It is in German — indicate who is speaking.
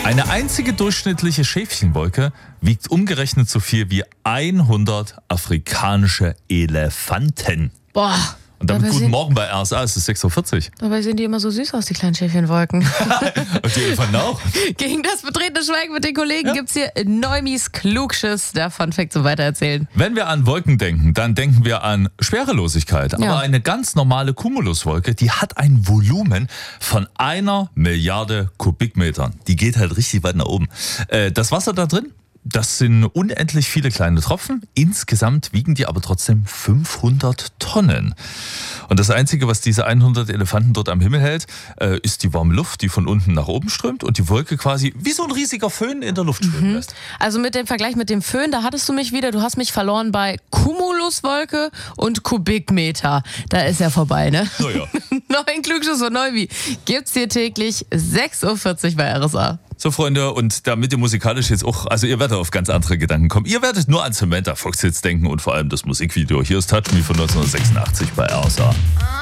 Speaker 1: Eine einzige durchschnittliche Schäfchenwolke wiegt umgerechnet so viel wie 100 afrikanische Elefanten.
Speaker 2: Boah.
Speaker 1: Und damit guten Morgen bei RSA, es ist 6.40 Uhr.
Speaker 2: Dabei sehen die immer so süß aus, die kleinen Schäfchenwolken.
Speaker 1: Und die Elefanten auch?
Speaker 2: Gegen das betretene Schweigen mit den Kollegen gibt's hier Neumis Klugschiss, der Funfact zum Weitererzählen.
Speaker 1: Wenn wir an Wolken denken, dann denken wir an Schwerelosigkeit.
Speaker 2: Ja.
Speaker 1: Aber eine ganz normale Cumuluswolke, die hat ein Volumen von 1 Milliarde Kubikmetern. Die geht halt richtig weit nach oben. Das Wasser da drin, das sind unendlich viele kleine Tropfen. Insgesamt wiegen die aber trotzdem 500 Tonnen. Und das Einzige, was diese 100 Elefanten dort am Himmel hält, ist die warme Luft, die von unten nach oben strömt und die Wolke quasi wie so ein riesiger Föhn in der Luft schwimmen lässt.
Speaker 2: Also mit dem Vergleich mit dem Föhn, da hattest du mich wieder, du hast mich verloren bei Cumuluswolke und Kubikmeter. Da ist ja vorbei, ne?
Speaker 1: Naja.
Speaker 2: Neuen Klugschiss von Neumi gibt's hier täglich 6.40 Uhr bei RSA.
Speaker 1: So, Freunde, und damit ihr musikalisch jetzt auch, also ihr werdet auf ganz andere Gedanken kommen. Ihr werdet nur an Samantha Fox Hits denken und vor allem das Musikvideo. Hier ist Touch Me von 1986 bei RSA.